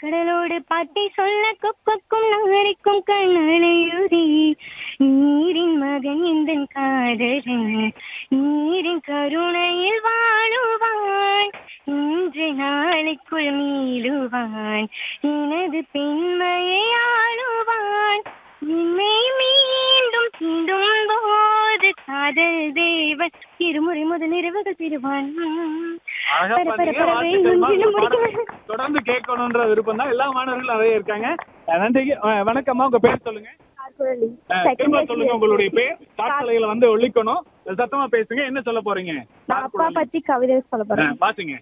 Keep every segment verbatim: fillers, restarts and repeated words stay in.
கடலோடு பாட்டை சொல்ல கொக்கும் நகரிக்கும் கண்ணலையுதி நீரின் மகன் இந்த காதலன் நீரின் கருணையில் வாழுவான் இன்று நாளைக்குள் மீளுவான் எனது பெண்மையை ஆளுவான் என்னை மீண்டும் தீண்டும் போது காதல் தேவன் இருமுறை முதல் இரவுகள் திருவான். தொடர்ந்து கேட்கணும்ன்ற விருப்பம் தான் எல்லா மாணவர்களும் நிறைய இருக்காங்க. நன்றி. வணக்கம்மா, உங்க பேர் சொல்லுங்க. திரும்ப சொல்லுங்க உங்களுடைய பேர். காற்றலையில வந்து ஒழிக்கணும், சத்தமா பேசுங்க. என்ன சொல்ல போறீங்க? அப்பா பத்தி கவிதை சொல்ல போறேன். பாத்துங்க.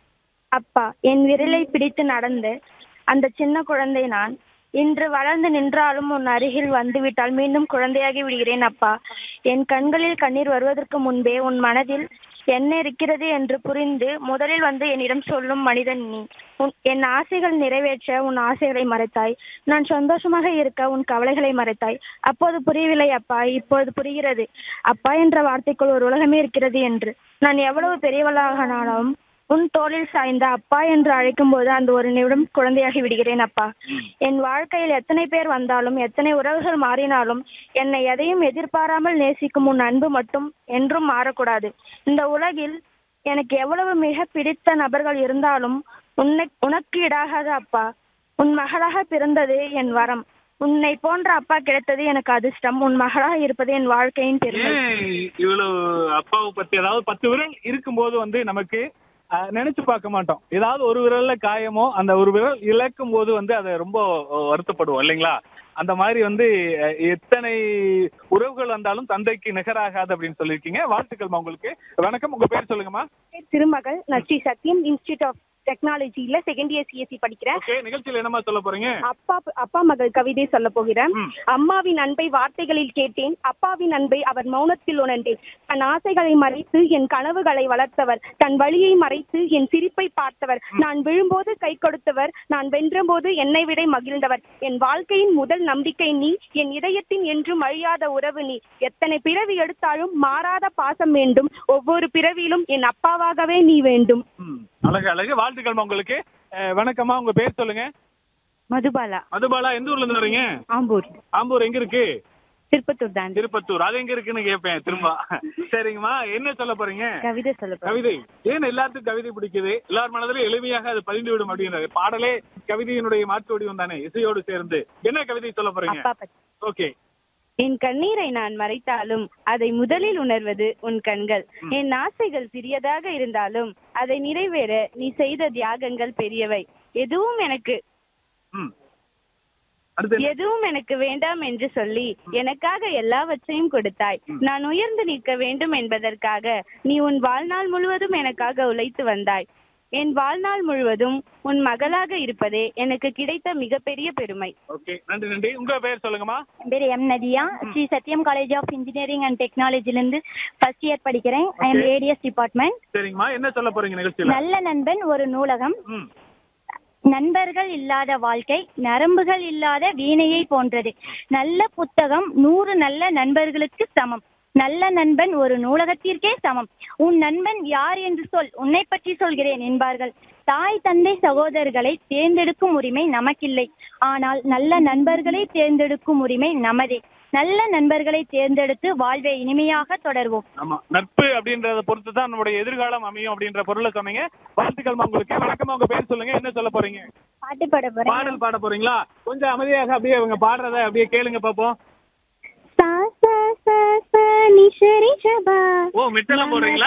அப்பா, என் விரலை பிடித்து நடந்து அந்த சின்ன குழந்தை நான் இன்று வளர்ந்து நின்றாலும் உன் அருகில் வந்துவிட்டால் மீண்டும் குழந்தையாகி விடுகிறேன். அப்பா, என் கண்களில் கண்ணீர் வருவதற்கு முன்பே உன் மனதில் என்ன இருக்கிறது என்று புரிந்து முதலில் வந்து என்னிடம் சொல்லும் மனிதன் நீ. உன் என் ஆசைகள் நிறைவேற்ற உன் ஆசைகளை மறைத்தாய், நான் சந்தோஷமாக இருக்க உன் கவலைகளை மறைத்தாய். அப்போது புரியவில்லை அப்பா, இப்போது புரிகிறது. அப்பா என்ற வார்த்தைக்குள் ஒரு உலகமே இருக்கிறது என்று. நான் எவ்வளவு பெரியவளாகனாலும் உன் தோளில் சாய்ந்த அப்பா என்று அழைக்கும் போது அந்த ஒரு நிமிடம் குழந்தையாகி விடுகிறேன். அப்பா, என் வாழ்க்கையில் எத்தனை பேர் வந்தாலும் எத்தனை உறவுகள் மாறினாலும் என்னை எதையும் எதிர்பாராமல் நேசிக்கும் உன் அன்பு மட்டும் என்றும் மாறக்கூடாது. இந்த உலகில் எனக்கு எவ்வளவு மிக பிடித்த நபர்கள் இருந்தாலும் உன்னை உனக்கு ஈடாகாத அப்பா. உன் மகளாக பிறந்தது என் வரம். உன்னை போன்ற அப்பா கிடைத்தது எனக்கு அதிர்ஷ்டம். உன் மகளாக இருப்பது என் வாழ்க்கையின் பெருமை. இவ்வளவு அப்பாவை பத்தி, அதாவது பத்து விரல் இருக்கும்போது வந்து நமக்கு நினைச்சு பார்க்க மாட்டோம். ஏதாவது ஒரு விரல்ல காயமோ அந்த ஒரு விரல் இழக்கும் போது வந்து அதை ரொம்ப வருத்தப்படுவோம் இல்லைங்களா? அந்த மாதிரி வந்து எத்தனை உறவுகள் வந்தாலும் தந்தைக்கு நிகராகாது அப்படின்னு சொல்லியிருக்கீங்க. வாழ்த்துக்கள்மா உங்களுக்கு. வணக்கம், உங்க பேர் சொல்லுங்கம்மா. திருமகள், நான் ஸ்ரீ சத்யம் institute of டெக்னாலஜில second year CSC படிக்கிறேன். நிகழ்ச்சியில் என்னமா சொல்ல போறீங்க? அப்பா அப்பா மகள் கவிதை சொல்ல போகிறேன். அம்மாவின் அன்பை வார்த்தைகளில் கேட்டேன், அப்பாவின் அன்பை அவர் மௌனத்தில் உணர்ந்தேன். தன் ஆசைகளை மறைத்து என் கனவுகளை வளர்த்தவர், தன் வழியை மறைத்து என் சிரிப்பை பார்த்தவர், நான் விழும்போது கை கொடுத்தவர், நான் வென்ற போது என்னை விட மகிழ்ந்தவர். என் வாழ்க்கையின் முதல் நம்பிக்கை நீ, என் இதயத்தின் என்றும் அழியாத உறவு நீ. எத்தனை பிறவி எடுத்தாலும் மாறாத பாசம் வேண்டும், ஒவ்வொரு பிறவியிலும் என் அப்பாவாகவே நீ வேண்டும். அழகு அழகு. வாழ்த்துக்கள் உங்களுக்கு. வணக்கம்மா, உங்க பேர் சொல்லுங்க. மதுபாலா. மதுபாலா, எந்த ஊர்ல இருந்து வரீங்க? ஆம்பூர். ஆம்பூர் எங்க இருக்கு? திருப்பத்தூர் தான். திருப்பத்தூர், அது எங்க இருக்குன்னு கேட்பேன் திரும்ப. சரிங்கம்மா, என்ன சொல்ல போறீங்க? கவிதை சொல்ல போறேன். கவிதை. ஏன் எல்லாத்துக்கும் கவிதை பிடிக்குது? எல்லார் மனதிலும் எளிமையாக அது பதிந்து விடும் அப்படின்றது. பாடலே கவிதையினுடைய மாற்று வடிவம் தானே, இசையோடு சேர்ந்து. என்ன கவிதை சொல்ல போறீங்க? ஓகே. என் கண்ணீரை நான் மறைத்தாலும் அதை முதலில் உணர்வது உன் கண்கள். என் ஆசைகள் சிறியதாக இருந்தாலும் அதை நிறைவேற நீ செய்த தியாகங்கள் பெரியவை. எதுவும் எனக்கு எதுவும் எனக்கு வேண்டாம் என்று சொல்லி எனக்காக எல்லாவற்றையும் கொடுத்தாய். நான் உயர்ந்து நிற்க வேண்டும் என்பதற்காக நீ உன் வாழ்நாள் முழுவதும் எனக்காக உழைத்து வந்தாய். என் வாழ்நாள் முழுவதும் உன் மகளாக இருப்பதே எனக்கு கிடைத்த மிகப்பெரிய பெருமை. ஓகே, நன்றி நன்றி. உங்க பேர் சொல்லுங்கம்மா. என் பேர் M Nadiya. Sri Sathyam college of engineering and டெக்னாலஜில இருந்து ஃபர்ஸ்ட் இயர் படிக்கிறேன். I am ADS department. சரிங்கம்மா, என்ன சொல்ல போறீங்க நிகழ்ச்சியில? நல்ல நண்பன் ஒரு நூலகம். நண்பர்கள் இல்லாத வாழ்க்கை நரம்புகள் இல்லாத வீணையை போன்றது. நல்ல புத்தகம் நூறு நல்ல நண்பர்களுக்கு சமம். நல்ல நண்பன் ஒரு நூலகத்திற்கே சமம். உன் நண்பன் யார் என்று சொல், உன்னை பற்றி சொல்கிறேன் என்பார்கள். தாய் தந்தை சகோதரர்களை தேர்ந்தெடுக்கும் உரிமை நமக்கில்லை, ஆனால் நல்ல நண்பர்களை தேர்ந்தெடுக்கும் உரிமை நமதே. நல்ல நண்பர்களை தேர்ந்தெடுத்து வாழ்வை இனிமையாக தொடர்வோம். ஆமா, நட்பு அப்படின்றத பொறுத்து தான் நம்முடைய எதிர்காலம் அமையும் அப்படின்ற பொருளை சொன்னீங்க. வாழ்த்துக்கள் உங்களுக்கு. வணக்கமா, உங்க பேர் சொல்லுங்க. என்ன சொல்ல போறீங்க? பாட்டு பாட போறேன். பாடல் பாட போறீங்களா? கொஞ்சம் அமைதியாக அப்படியே அவங்க பாடுறத அப்படியே கேளுங்க பாப்போம். ஓ, மெட்டெல்லாம் போடுறீங்களா?